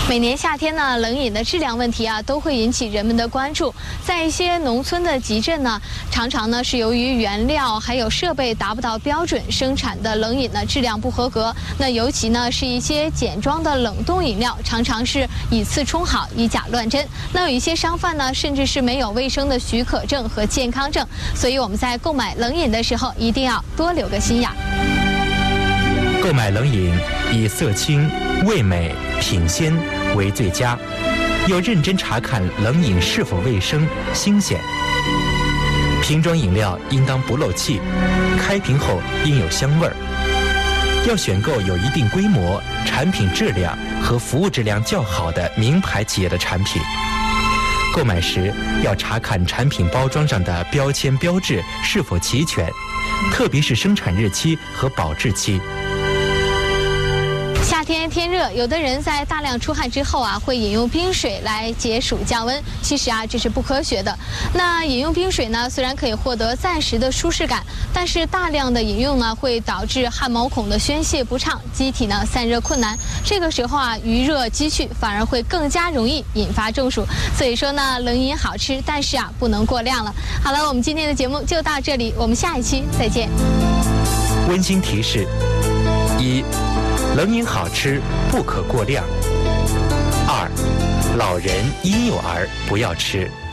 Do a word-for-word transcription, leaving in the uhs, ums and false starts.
每年夏天呢，冷饮的质量问题啊，都会引起人们的关注。在一些农村的集镇呢，常常呢是由于原料还有设备达不到标准，生产的冷饮呢质量不合格。那尤其呢是一些简装的冷冻饮料，常常是以次充好，以假乱真。那有一些商贩呢，甚至是没有卫生的许可证和健康证。所以我们在购买冷饮的时候，一定要多留个心眼。 购买冷饮以色清、味美、品鲜为最佳，要认真查看冷饮是否卫生、新鲜。瓶装饮料应当不漏气，开瓶后应有香味儿。要选购有一定规模、产品质量和服务质量较好的名牌企业的产品。购买时要查看产品包装上的标签标志是否齐全，特别是生产日期和保质期。 夏天天热，有的人在大量出汗之后啊，会饮用冰水来解暑降温。其实啊，这是不科学的。那饮用冰水呢，虽然可以获得暂时的舒适感，但是大量的饮用呢，会导致汗毛孔的宣泄不畅，机体呢散热困难。这个时候啊，余热积蓄，反而会更加容易引发中暑。所以说呢，冷饮好吃，但是啊，不能过量了。好了，我们今天的节目就到这里，我们下一期再见。 温馨提示：一、冷饮好吃，不可过量。二、老人婴幼儿不要吃。